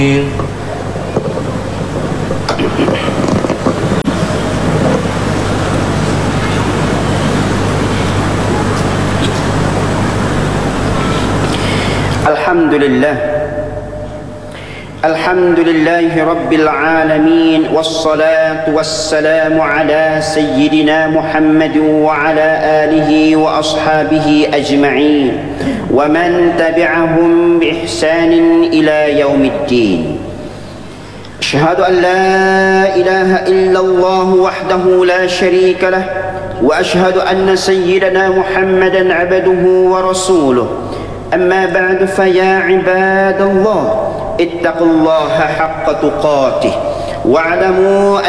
Alhamdulillahi Rabbil Alamin, wassalatu wassalamu ala Sayyidina Muhammad wa ala alihi wa ashabihi ajma'in wa man tabi'ahum bi ihsanin ila yaumiddin. Asyhadu an la ilaha illallah wahdahu la syarika lah wa asyhadu anna Sayyidina Muhammadan abduhu wa rasuluh. Amma ba'du, fa ya ibadallah اتقوا الله حق تقاته واعلموا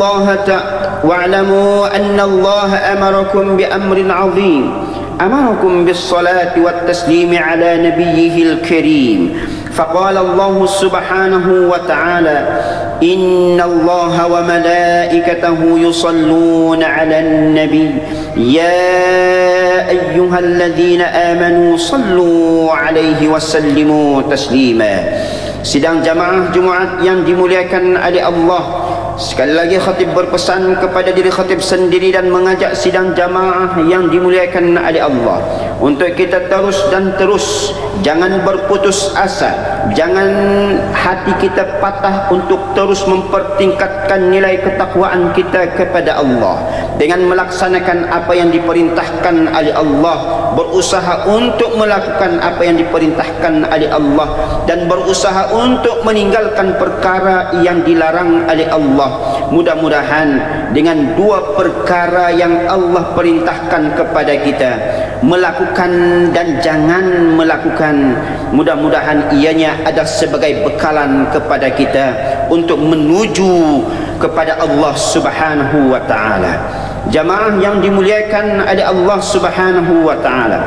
أن الله أمركم بأمر عظيم، أمركم بالصلاة والتسليم على نبيه الكريم. فقال الله سبحانه وتعالى: إن الله وملائكته يصلون على النبي يا أيها الذين آمنوا صلوا عليه وسلموا تسليما. Sidang jamaah Jumaat yang dimuliakan oleh Allah, sekali lagi khatib berpesan kepada diri khatib sendiri dan mengajak sidang jamaah yang dimuliakan oleh Allah untuk kita terus dan terus, jangan berputus asa, jangan hati kita patah untuk terus mempertingkatkan nilai ketakwaan kita kepada Allah dengan melaksanakan apa yang diperintahkan oleh Allah, berusaha untuk melakukan apa yang diperintahkan oleh Allah dan berusaha untuk meninggalkan perkara yang dilarang oleh Allah. Mudah-mudahan dengan dua perkara yang Allah perintahkan kepada kita, melakukan dan jangan melakukan, mudah-mudahan ianya ada sebagai bekalan kepada kita untuk menuju kepada Allah Subhanahu wa ta'ala. Jamaah yang dimuliakan oleh Allah Subhanahu wa ta'ala,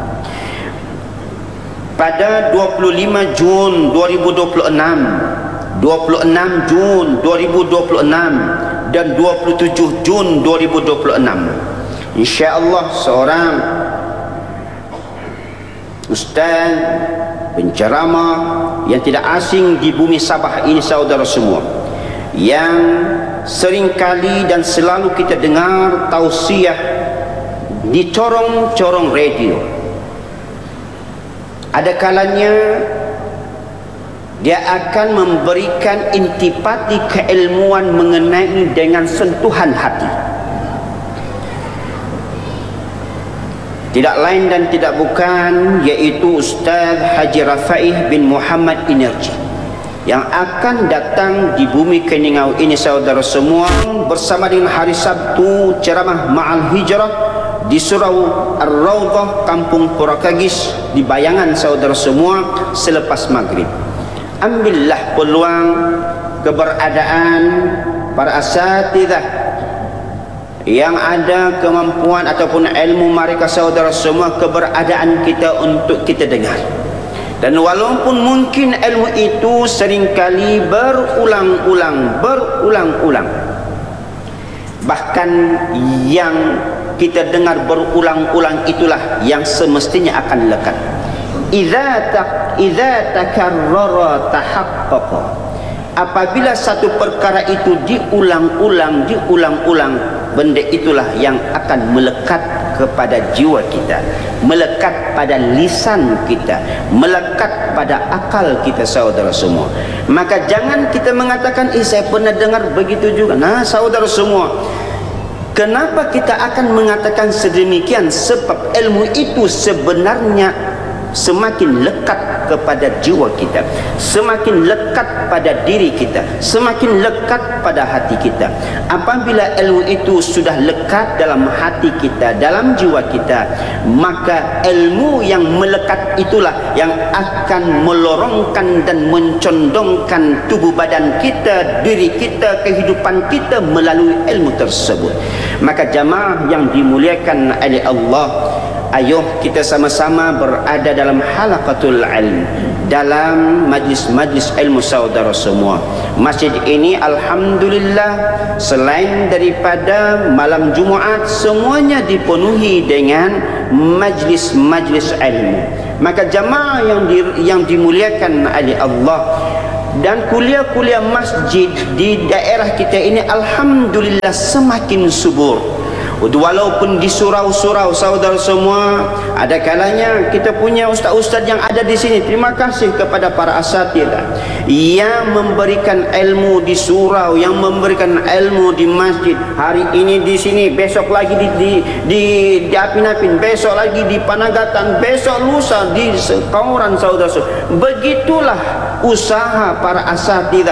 pada 25 Jun 2026, 26 Jun 2026 dan 27 Jun 2026, insya-Allah seorang ustaz penceramah yang tidak asing di bumi Sabah ini, saudara semua, yang seringkali dan selalu kita dengar tausiah di corong-corong radio. Ada kalanya dia akan memberikan intipati keilmuan mengenai dengan sentuhan hati. Tidak lain dan tidak bukan yaitu Ustaz Haji Rafaih bin Muhammad Energy yang akan datang di bumi Keningau ini, saudara semua, bersama dengan hari Sabtu ceramah Ma'al Hijrah di Surau Ar-Rawdah, Kampung Purakagis di Bayangan, saudara semua, selepas maghrib. Ambillah peluang keberadaan para asatidzah yang ada kemampuan ataupun ilmu mereka, saudara semua, keberadaan kita untuk kita dengar. Dan walaupun mungkin ilmu itu seringkali berulang-ulang, bahkan yang kita dengar berulang-ulang itulah yang semestinya akan lekat. Idza takarrara tahaqqaqa. Apabila satu perkara itu diulang-ulang, benda itulah yang akan melekat kepada jiwa kita, melekat pada lisan kita, melekat pada akal kita, saudara semua. Maka jangan kita mengatakan, saya pernah dengar begitu juga. Nah, saudara semua, kenapa kita akan mengatakan sedemikian? Sebab ilmu itu sebenarnya semakin lekat kepada jiwa kita, semakin lekat pada diri kita, semakin lekat pada hati kita. Apabila ilmu itu sudah lekat dalam hati kita, dalam jiwa kita, maka ilmu yang melekat itulah yang akan melorongkan dan mencondongkan tubuh badan kita, diri kita, kehidupan kita melalui ilmu tersebut. Maka jamaah yang dimuliakan oleh Allah, ayo kita sama-sama berada dalam halaqatul ilm, dalam majlis-majlis ilmu, saudara semua. Masjid ini alhamdulillah selain daripada malam Jumaat, semuanya dipenuhi dengan majlis-majlis ilmu. Maka jamaah yang dimuliakan oleh Allah, dan kuliah-kuliah masjid di daerah kita ini alhamdulillah semakin subur. Walaupun di surau-surau saudara semua, ada kalanya kita punya ustaz-ustaz yang ada di sini, terima kasih kepada para asatidzah yang memberikan ilmu di surau, yang memberikan ilmu di masjid. Hari ini di sini, besok lagi di Apin-Apin, besok lagi di Panagatan, besok lusa di Kauran saudara semua. Begitulah usaha para asatidzah.